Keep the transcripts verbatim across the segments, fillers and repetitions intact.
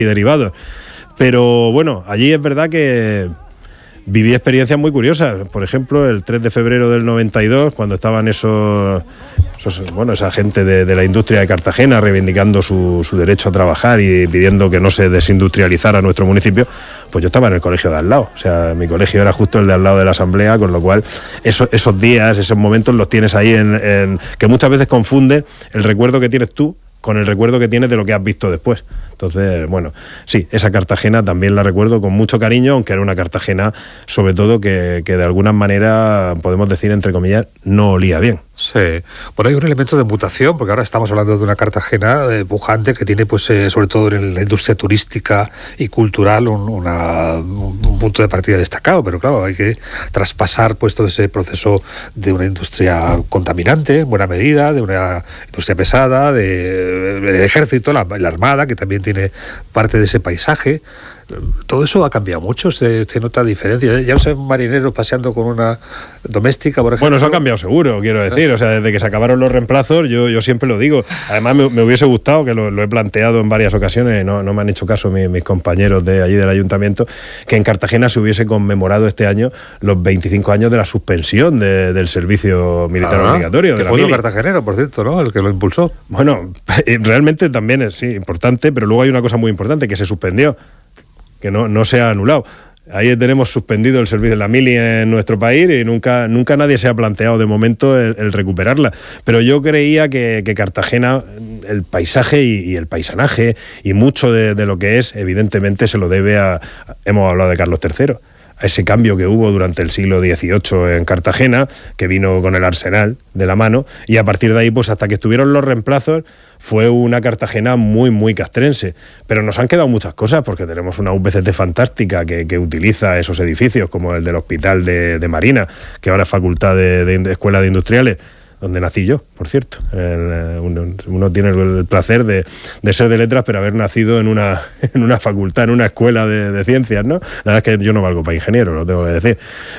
y derivados. Pero bueno, allí es verdad que viví experiencias muy curiosas. Por ejemplo, el tres de febrero del noventa y dos, cuando estaban esos, esos bueno, esa gente de, de la industria de Cartagena reivindicando su, su derecho a trabajar y pidiendo que no se desindustrializara nuestro municipio, pues yo estaba en el colegio de al lado. O sea, mi colegio era justo el de al lado de la asamblea, con lo cual esos, esos días, esos momentos los tienes ahí en, en que muchas veces confunden el recuerdo que tienes tú con el recuerdo que tienes de lo que has visto después. Entonces, bueno, sí, esa Cartagena también la recuerdo con mucho cariño, aunque era una Cartagena, sobre todo, que, que de alguna manera, podemos decir, entre comillas, no olía bien. Sí, bueno, hay un elemento de mutación, porque ahora estamos hablando de una Cartagena eh, pujante que tiene, pues, eh, sobre todo en la industria turística y cultural, un, una, un punto de partida destacado, pero claro, hay que traspasar, pues, todo ese proceso de una industria contaminante, en buena medida, de una industria pesada, de, del ejército, la, la armada, que también tiene parte de ese paisaje. Todo eso ha cambiado mucho, se, se nota diferencia. Ya no sé, marineros paseando con una doméstica, por ejemplo. Bueno, eso ha cambiado seguro, quiero decir. O sea, desde que se acabaron los reemplazos, yo, yo siempre lo digo. Además, me, me hubiese gustado, que lo, lo he planteado en varias ocasiones, no, no me han hecho caso mis, mis compañeros de allí del ayuntamiento, que en Cartagena se hubiese conmemorado este año los veinticinco años de la suspensión de, del servicio militar ah, obligatorio. Que de fue el cartagenero, por cierto, ¿no? El que lo impulsó. Bueno, realmente también es, sí, importante, pero luego hay una cosa muy importante, que se suspendió, que no, no se ha anulado. Ahí tenemos suspendido el servicio de la mili en nuestro país y nunca, nunca nadie se ha planteado de momento el, el recuperarla. Pero yo creía que, que Cartagena, el paisaje y, y el paisanaje y mucho de, de lo que es, evidentemente se lo debe a, hemos hablado de Carlos tercero, a ese cambio que hubo durante el siglo dieciocho en Cartagena, que vino con el Arsenal de la mano, y a partir de ahí, pues hasta que estuvieron los reemplazos, fue una Cartagena muy, muy castrense. Pero nos han quedado muchas cosas, porque tenemos una U V C T fantástica que, que utiliza esos edificios, como el del Hospital de, de Marina, que ahora es Facultad de, de, de Escuela de Industriales, donde nací yo, por cierto. El, uno, uno tiene el placer de, de ser de letras, pero haber nacido en una, en una facultad, en una escuela de, de ciencias, ¿no? La verdad es que yo no valgo para ingeniero, lo tengo que decir.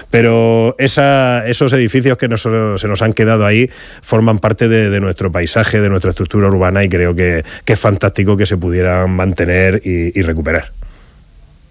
Pero esa, esos edificios que nos, se nos han quedado ahí forman parte de, de nuestro paisaje, de nuestra estructura urbana, y creo que, que es fantástico que se pudieran mantener y, y recuperar.